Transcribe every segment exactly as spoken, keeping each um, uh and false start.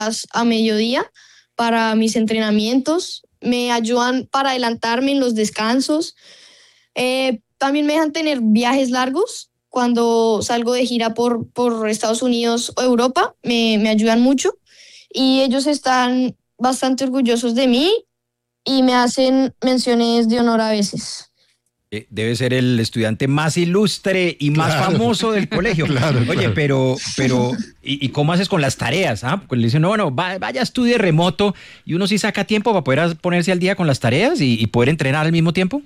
a mediodía para mis entrenamientos, me ayudan para adelantarme en los descansos. Eh, también me dejan tener viajes largos cuando salgo de gira por, por Estados Unidos o Europa, me, me ayudan mucho y ellos están bastante orgullosos de mí y me hacen menciones de honor a veces. Eh, Debe ser el estudiante más ilustre y más Claro. famoso del colegio. Claro, Oye, claro. pero, pero, ¿y, y cómo haces con las tareas? ¿Ah? Porque le dicen, no, bueno, va- vaya, estudie remoto y uno sí saca tiempo para poder as- ponerse al día con las tareas y, y poder entrenar al mismo tiempo.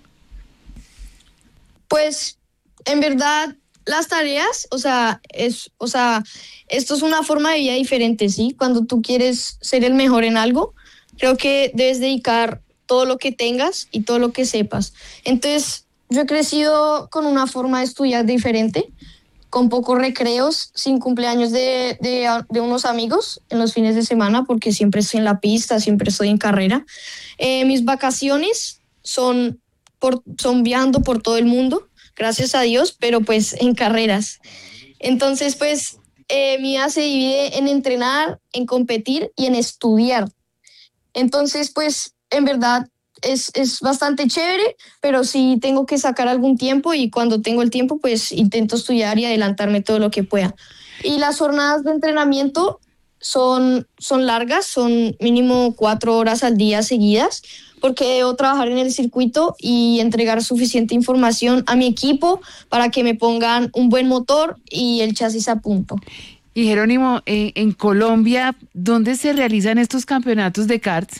Pues en verdad las tareas, o sea, es, o sea, esto es una forma de vida diferente, ¿sí? Cuando tú quieres ser el mejor en algo, creo que debes dedicar todo lo que tengas y todo lo que sepas. Entonces, yo he crecido con una forma de estudiar diferente, con pocos recreos, sin cumpleaños de, de, de unos amigos en los fines de semana, porque siempre estoy en la pista, siempre estoy en carrera. Eh, mis vacaciones son, por, son viajando por todo el mundo, gracias a Dios, pero pues en carreras. Entonces, pues eh, mi vida se divide en entrenar, en competir y en estudiar. Entonces, pues en verdad es, es bastante chévere, pero sí tengo que sacar algún tiempo y cuando tengo el tiempo, pues intento estudiar y adelantarme todo lo que pueda. Y las jornadas de entrenamiento son, son largas, son mínimo cuatro horas al día seguidas, porque debo trabajar en el circuito y entregar suficiente información a mi equipo para que me pongan un buen motor y el chasis a punto. Y Jerónimo, eh, en Colombia, ¿dónde se realizan estos campeonatos de karts?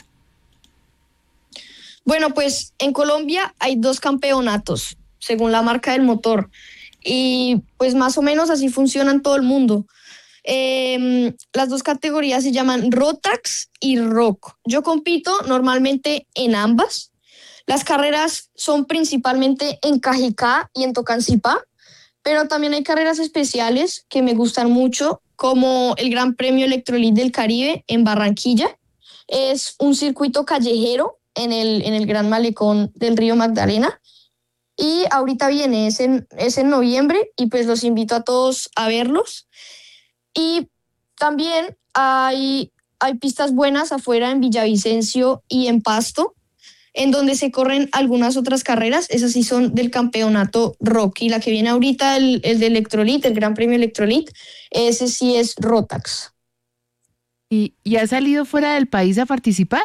Bueno, pues en Colombia hay dos campeonatos, según la marca del motor. Y pues más o menos así funciona en todo el mundo. Eh, las dos categorías se llaman Rotax y Rock. Yo compito normalmente en ambas. Las carreras son principalmente en Cajicá y en Tocancipá, pero también hay carreras especiales que me gustan mucho, como el Gran Premio Electrolit del Caribe en Barranquilla. Es un circuito callejero en el, en el Gran Malecón del Río Magdalena. Y ahorita viene, es en, es en noviembre y pues los invito a todos a verlos. Y también hay, hay pistas buenas afuera en Villavicencio y en Pasto, en donde se corren algunas otras carreras. Esas sí son del campeonato Rock. Y la que viene ahorita, el, el de Electrolit, el Gran Premio Electrolit, ese sí es Rotax. ¿Y, y has salido fuera del país a participar?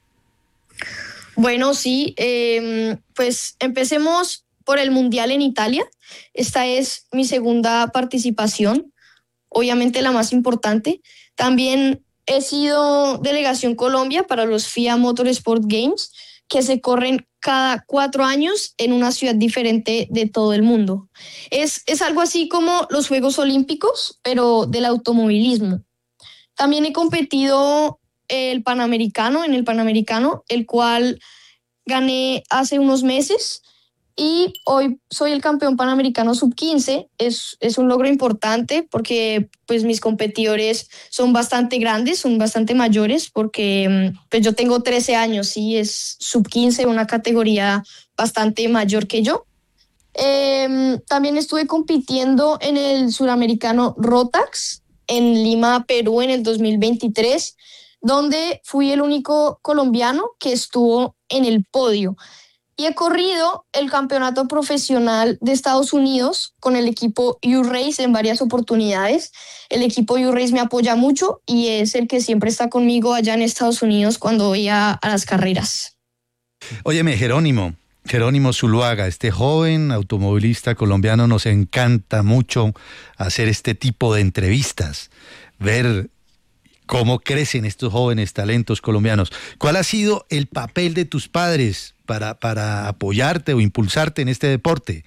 Bueno, sí, eh, pues empecemos por el Mundial en Italia. Esta es mi segunda participación, obviamente la más importante. También he sido delegación Colombia para los F I A Motorsport Games, que se corren cada cuatro años en una ciudad diferente de todo el mundo. Es, es algo así como los Juegos Olímpicos, pero del automovilismo. También he competido el Panamericano, en el Panamericano, el cual gané hace unos meses y hoy soy el campeón panamericano sub quince. Es, es un logro importante porque pues, mis competidores son bastante grandes, son bastante mayores, porque pues, yo tengo trece años y es sub quince, una categoría bastante mayor que yo. Eh, también estuve compitiendo en el suramericano Rotax en Lima, Perú, en el dos mil veintitrés, donde fui el único colombiano que estuvo en el podio. Y he corrido el campeonato profesional de Estados Unidos con el equipo U-Race en varias oportunidades. El equipo U-Race me apoya mucho y es el que siempre está conmigo allá en Estados Unidos cuando voy a, a las carreras. Óyeme, Jerónimo, Jerónimo Zuluaga, este joven automovilista colombiano, nos encanta mucho hacer este tipo de entrevistas, ver cómo crecen estos jóvenes talentos colombianos. ¿Cuál ha sido el papel de tus padres para, para apoyarte o impulsarte en este deporte?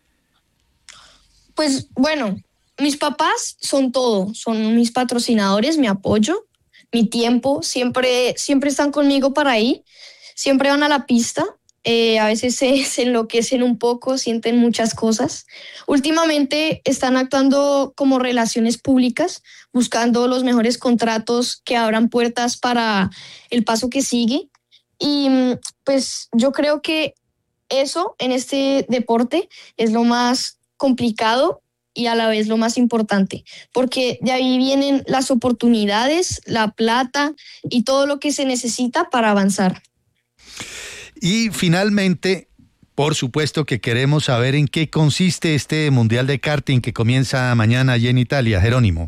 Pues bueno, mis papás son todo, son mis patrocinadores, mi apoyo, mi tiempo, siempre, siempre están conmigo para ahí, siempre van a la pista. Eh, a veces se, se enloquecen un poco, sienten muchas cosas. Últimamente están actuando como relaciones públicas, buscando los mejores contratos que abran puertas para el paso que sigue. Y pues yo creo que eso en este deporte es lo más complicado y a la vez lo más importante, porque de ahí vienen las oportunidades, la plata y todo lo que se necesita para avanzar. Y finalmente, por supuesto que queremos saber en qué consiste este Mundial de Karting que comienza mañana allí en Italia, Jerónimo.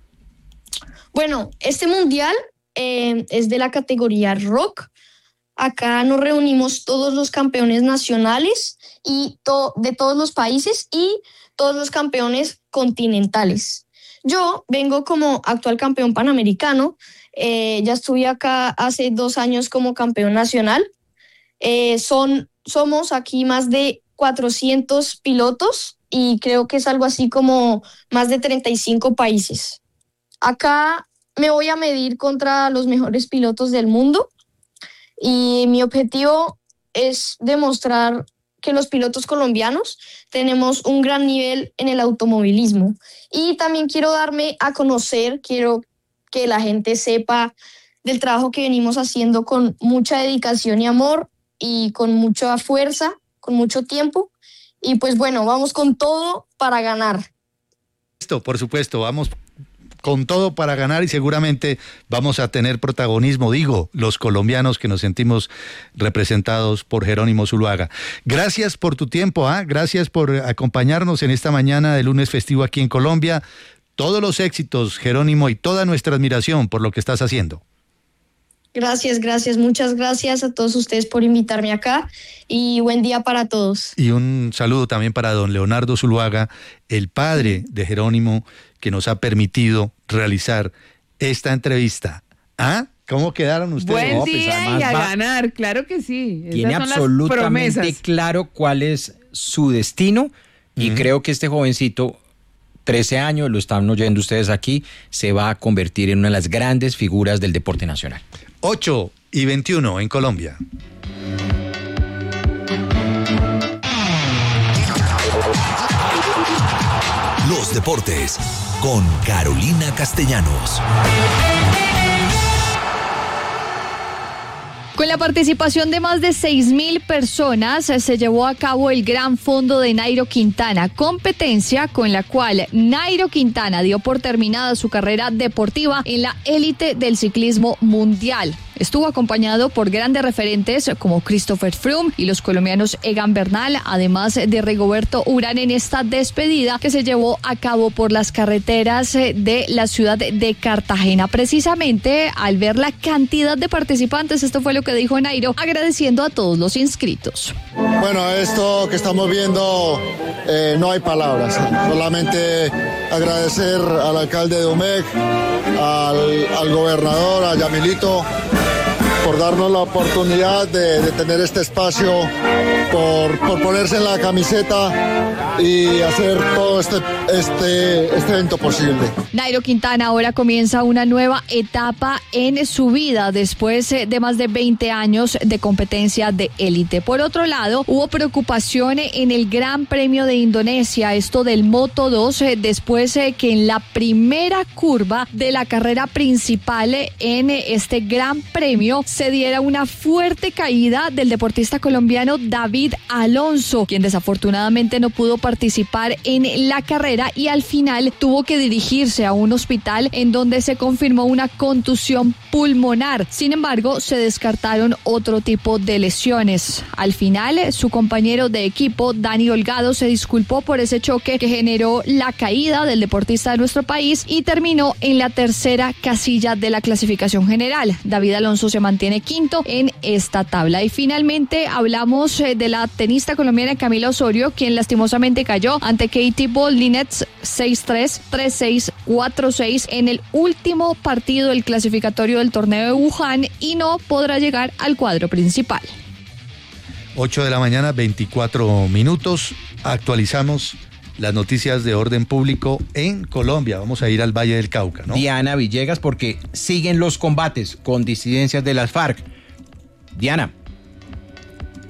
Bueno, este mundial eh, es de la categoría rock. Acá nos reunimos todos los campeones nacionales y to- de todos los países y todos los campeones continentales. Yo vengo como actual campeón panamericano. Eh, ya estuve acá hace dos años como campeón nacional. Eh, son, somos aquí más de cuatrocientos pilotos y creo que es algo así como más de treinta y cinco países. Acá me voy a medir contra los mejores pilotos del mundo y mi objetivo es demostrar que los pilotos colombianos tenemos un gran nivel en el automovilismo. Y también quiero darme a conocer, quiero que la gente sepa del trabajo que venimos haciendo con mucha dedicación y amor y con mucha fuerza, con mucho tiempo. Y pues bueno, vamos con todo para ganar. Esto, por supuesto, vamos con todo para ganar y seguramente vamos a tener protagonismo, digo, los colombianos que nos sentimos representados por Jerónimo Zuluaga. Gracias por tu tiempo, ¿ah? Gracias por acompañarnos en esta mañana de lunes festivo aquí en Colombia. Todos los éxitos, Jerónimo, y toda nuestra admiración por lo que estás haciendo. Gracias, gracias, muchas gracias a todos ustedes por invitarme acá y buen día para todos. Y un saludo también para don Leonardo Zuluaga, el padre de Jerónimo, que nos ha permitido realizar esta entrevista. ¿Ah? ¿Cómo quedaron ustedes? Buen No, pues día además y a va- ganar, claro que sí. Esas Tiene son las absolutamente promesas. claro cuál es su destino y Ujú. creo que este jovencito, trece años, lo están oyendo ustedes aquí, se va a convertir en una de las grandes figuras del deporte nacional. ocho y veintiuno en Colombia. Los deportes con Carolina Castellanos. Con la participación de más de seis mil personas se llevó a cabo el Gran Fondo de Nairo Quintana, competencia con la cual Nairo Quintana dio por terminada su carrera deportiva en la élite del ciclismo mundial. Estuvo acompañado por grandes referentes como Christopher Froome y los colombianos Egan Bernal, además de Rigoberto Urán en esta despedida que se llevó a cabo por las carreteras de la ciudad de Cartagena. Precisamente al ver la cantidad de participantes, esto fue lo que dijo Nairo, agradeciendo a todos los inscritos. Bueno, esto que estamos viendo, eh, no hay palabras, solamente agradecer al alcalde de Umec, al, al gobernador, a Yamilito, por darnos la oportunidad de, de tener este espacio, por, por ponerse en la camiseta y hacer todo este, este, este evento posible. Nairo Quintana ahora comienza una nueva etapa en su vida después de más de veinte años de competencia de élite. Por otro lado, hubo preocupación en el Gran Premio de Indonesia, esto del Moto dos, después que en la primera curva de la carrera principal en este Gran Premio se diera una fuerte caída del deportista colombiano David Alonso, quien desafortunadamente no pudo participar en la carrera y al final tuvo que dirigirse a un hospital en donde se confirmó una contusión pulmonar. Sin embargo, se descartaron otro tipo de lesiones. Al final, su compañero de equipo, Dani Holgado, se disculpó por ese choque que generó la caída del deportista de nuestro país y terminó en la tercera casilla de la clasificación general. David Alonso se mantiene quinto en esta tabla. Y finalmente hablamos de la tenista colombiana Camila Osorio, quien lastimosamente cayó ante Katie Bolinets seis tres, tres seis, cuatro seis en el último partido del clasificatorio del torneo de Wuhan y no podrá llegar al cuadro principal. ocho de la mañana, veinticuatro minutos. Actualizamos las noticias de orden público en Colombia. Vamos a ir al Valle del Cauca, ¿no? Diana Villegas, porque siguen los combates con disidencias de las FARC. Diana.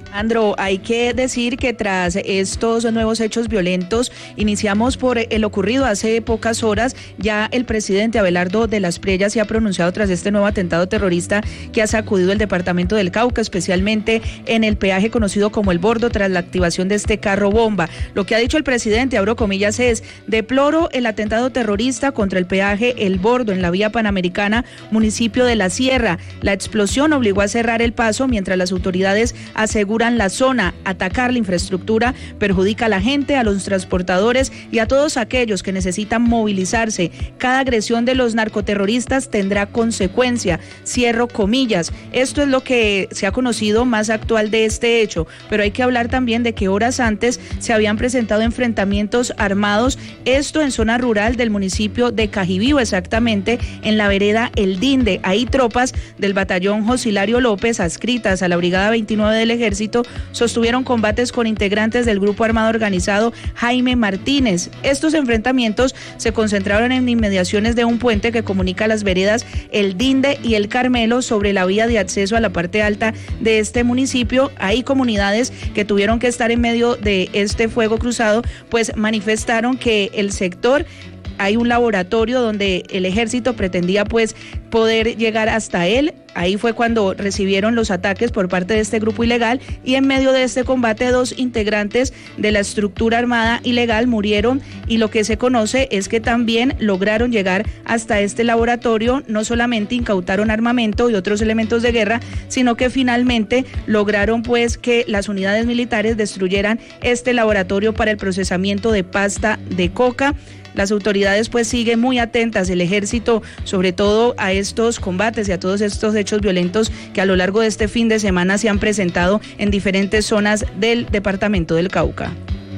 Andro, hay que decir que tras estos nuevos hechos violentos, iniciamos por el ocurrido hace pocas horas. Ya el presidente Abelardo de las Priellas se ha pronunciado tras este nuevo atentado terrorista que ha sacudido el departamento del Cauca, especialmente en el peaje conocido como El Bordo, tras la activación de este carro bomba. Lo que ha dicho el presidente, abro comillas, es: deploro el atentado terrorista contra el peaje El Bordo en la vía panamericana, municipio de La Sierra. La explosión obligó a cerrar el paso mientras las autoridades aseguran la zona. Atacar la infraestructura perjudica a la gente, a los transportadores y a todos aquellos que necesitan movilizarse. Cada agresión de los narcoterroristas tendrá consecuencia. Cierro comillas. Esto es lo que se ha conocido más actual de este hecho, pero hay que hablar también de que horas antes se habían presentado enfrentamientos armados, esto en zona rural del municipio de Cajibío, exactamente en la vereda El Dinde. Ahí tropas del batallón José Hilario López, adscritas a la Brigada veintinueve del Ejército, sostuvieron combates con integrantes del grupo armado organizado Jaime Martínez. Estos enfrentamientos se concentraron en inmediaciones de un puente que comunica las veredas El Dinde y El Carmelo sobre la vía de acceso a la parte alta de este municipio. Hay comunidades que tuvieron que estar en medio de este fuego cruzado, pues manifestaron que el sector hay un laboratorio donde el ejército pretendía pues poder llegar hasta él. Ahí fue cuando recibieron los ataques por parte de este grupo ilegal, y en medio de este combate dos integrantes de la estructura armada ilegal murieron, y lo que se conoce es que también lograron llegar hasta este laboratorio. No solamente incautaron armamento y otros elementos de guerra, sino que finalmente lograron pues que las unidades militares destruyeran este laboratorio para el procesamiento de pasta de coca. Las autoridades pues siguen muy atentas, el ejército, sobre todo a estos combates y a todos estos hechos violentos que a lo largo de este fin de semana se han presentado en diferentes zonas del departamento del Cauca.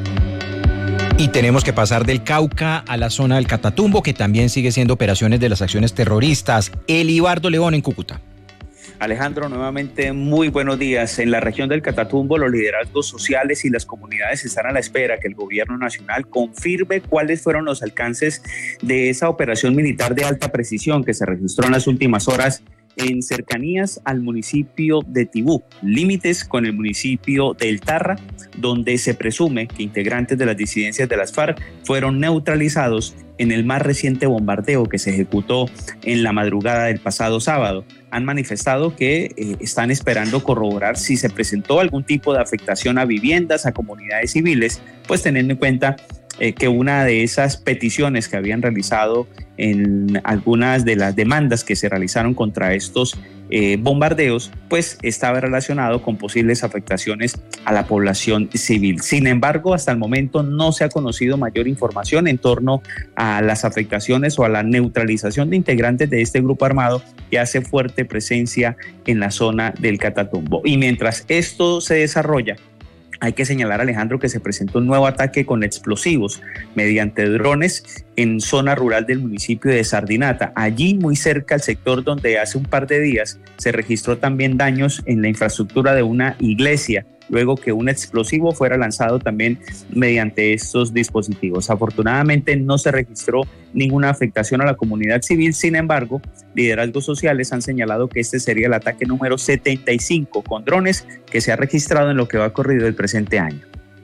Y tenemos que pasar del Cauca a la zona del Catatumbo, que también sigue siendo operaciones de las acciones terroristas. Elibardo León en Cúcuta. Alejandro, nuevamente muy buenos días. En la región del Catatumbo, los liderazgos sociales y las comunidades están a la espera que el gobierno nacional confirme cuáles fueron los alcances de esa operación militar de alta precisión que se registró en las últimas horas en cercanías al municipio de Tibú, límites con el municipio de El Tarra, donde se presume que integrantes de las disidencias de las FARC fueron neutralizados en el más reciente bombardeo que se ejecutó en la madrugada del pasado sábado. Han manifestado que eh, están esperando corroborar si se presentó algún tipo de afectación a viviendas, a comunidades civiles, pues teniendo en cuenta eh, que una de esas peticiones que habían realizado en algunas de las demandas que se realizaron contra estos eh, bombardeos, pues estaba relacionado con posibles afectaciones a la población civil. Sin embargo, hasta el momento no se ha conocido mayor información en torno a las afectaciones o a la neutralización de integrantes de este grupo armado que hace fuerte presencia en la zona del Catatumbo. Y mientras esto se desarrolla, hay que señalar, Alejandro, que se presentó un nuevo ataque con explosivos mediante drones en zona rural del municipio de Sardinata. Allí, muy cerca al sector donde hace un par de días se registró también daños en la infraestructura de una iglesia, luego que un explosivo fuera lanzado también mediante estos dispositivos. Afortunadamente no se registró ninguna afectación a la comunidad civil. Sin embargo, liderazgos sociales han señalado que este sería el ataque número setenta y cinco con drones que se ha registrado en lo que va corrido el presente año.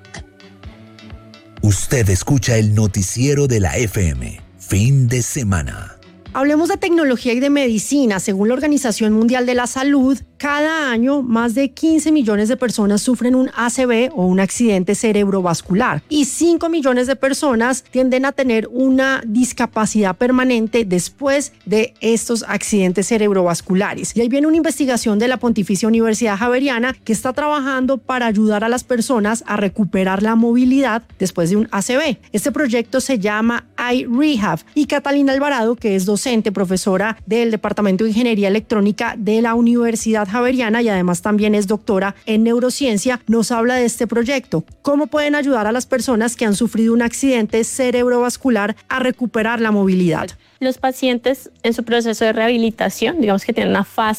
Usted escucha el noticiero de la F M. Fin de semana. Hablemos de tecnología y de medicina. Según la Organización Mundial de la Salud, cada año más de quince millones de personas sufren un A C V o un accidente cerebrovascular, y cinco millones de personas tienden a tener una discapacidad permanente después de estos accidentes cerebrovasculares. Y ahí viene una investigación de la Pontificia Universidad Javeriana que está trabajando para ayudar a las personas a recuperar la movilidad después de un A C V. Este proyecto se llama iRehab, y Catalina Alvarado, que es docente, profesora del Departamento de Ingeniería Electrónica de la Universidad Javeriana y además también es doctora en neurociencia, nos habla de este proyecto. ¿Cómo pueden ayudar a las personas que han sufrido un accidente cerebrovascular a recuperar la movilidad? Los pacientes en su proceso de rehabilitación, digamos que tienen una fase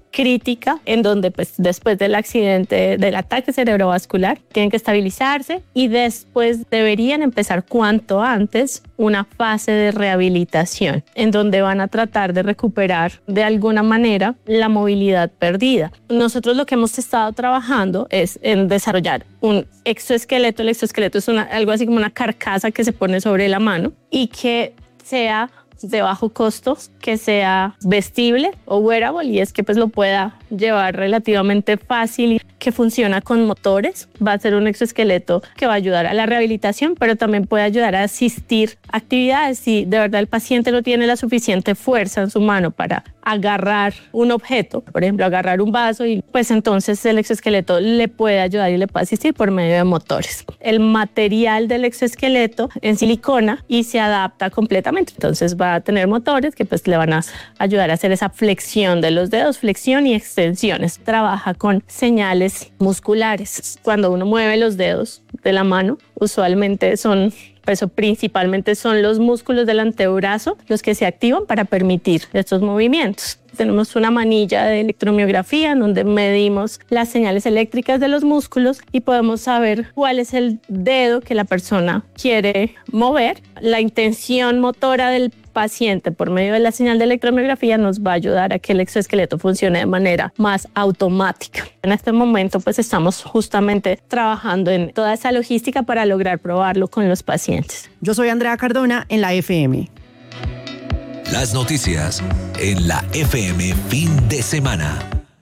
crítica en donde pues después del accidente, del ataque cerebrovascular, tienen que estabilizarse y después deberían empezar cuanto antes una fase de rehabilitación en donde van a tratar de recuperar de alguna manera la movilidad perdida. Nosotros lo que hemos estado trabajando es en desarrollar un exoesqueleto. El exoesqueleto es una, algo así como una carcasa que se pone sobre la mano y que sea de bajo costo, que sea vestible o wearable, y es que pues lo pueda llevar relativamente fácil, que funciona con motores. Va a ser un exoesqueleto que va a ayudar a la rehabilitación, pero también puede ayudar a asistir actividades. Si de verdad el paciente no tiene la suficiente fuerza en su mano para agarrar un objeto, por ejemplo, agarrar un vaso, y pues entonces el exoesqueleto le puede ayudar y le puede asistir por medio de motores. El material del exoesqueleto en silicona y se adapta completamente. Entonces va a tener motores que pues le van a ayudar a hacer esa flexión de los dedos, flexión y extensiones. Trabaja con señales musculares. Cuando uno mueve los dedos de la mano, usualmente son, eso principalmente son los músculos del antebrazo los que se activan para permitir estos movimientos. Tenemos una manilla de electromiografía en donde medimos las señales eléctricas de los músculos y podemos saber cuál es el dedo que la persona quiere mover. La intención motora del paciente por medio de la señal de electromiografía nos va a ayudar a que el exoesqueleto funcione de manera más automática. En este momento pues estamos justamente trabajando en toda esa logística para lograr probarlo con los pacientes. Yo soy Andrea Cardona en la F M. Las noticias en la F M fin de semana.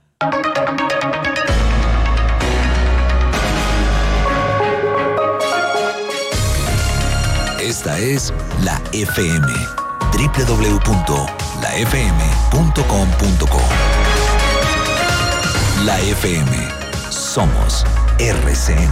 Esta es la F M. doble u doble u doble u punto la f m punto com punto co. La F M. Somos R C N.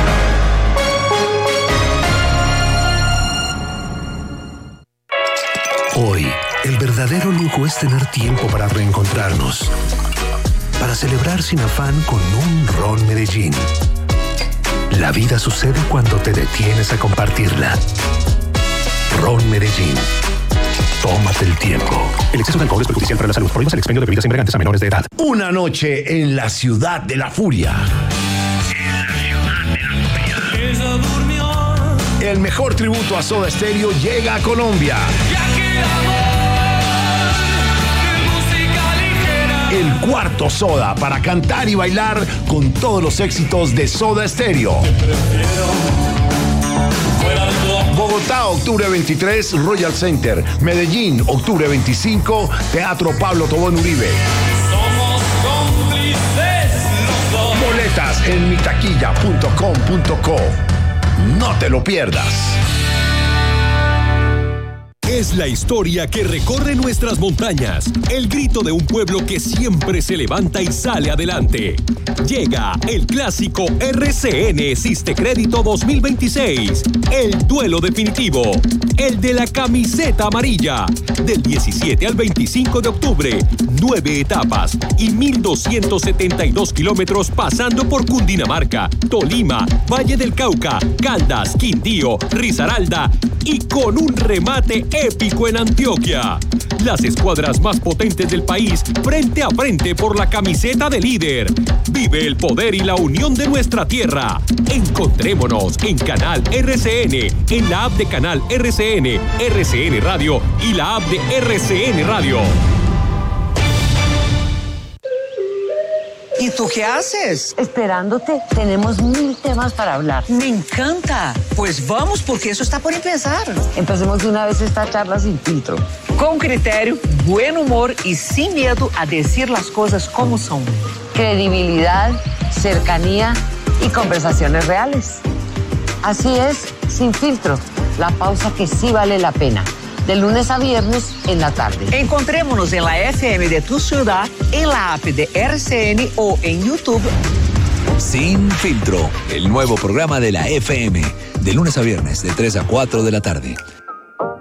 Hoy, el verdadero lujo es tener tiempo para reencontrarnos, para celebrar sin afán con un Ron Medellín. La vida sucede cuando te detienes a compartirla. Ron Medellín. Tómate el tiempo. El exceso de alcohol es perjudicial para la salud. Prohíbas el expendio de bebidas embriagantes a menores de edad. Una noche en la ciudad de la furia. En la ciudad de la furia. Ella durmió. El mejor tributo a Soda Stereo llega a Colombia. El cuarto Soda para cantar y bailar con todos los éxitos de Soda Stereo. Bogotá, octubre veintitrés, Royal Center. Medellín, octubre veinticinco, Teatro Pablo Tobón Uribe. Somos cómplices los dos. Boletas en mitaquilla punto com punto co. No te lo pierdas. Es la historia que recorre nuestras montañas, el grito de un pueblo que siempre se levanta y sale adelante. Llega el clásico R C N Siste Crédito dos mil veintiséis, el duelo definitivo, el de la camiseta amarilla, del diecisiete al veinticinco de octubre, nueve etapas y mil doscientos setenta y dos kilómetros pasando por Cundinamarca, Tolima, Valle del Cauca, Caldas, Quindío, Risaralda y con un remate épico en Antioquia. Las escuadras más potentes del país frente a frente por la camiseta de líder. Vive el poder y la unión de nuestra tierra. Encontrémonos en Canal R C N, en la app de Canal R C N, R C N Radio y la app de R C N Radio. ¿Y tú qué haces? Esperándote. Tenemos mil temas para hablar. Me encanta. Pues vamos, porque eso está por empezar. Empecemos de una vez esta charla sin filtro. Con criterio, buen humor y sin miedo a decir las cosas como son. Credibilidad, cercanía y conversaciones reales. Así es, sin filtro. La pausa que sí vale la pena. De lunes a viernes en la tarde. Encontrémonos en la F M de tu ciudad, en la app de R C N o en YouTube. Sin filtro, el nuevo programa de la F M, de lunes a viernes de tres a cuatro de la tarde.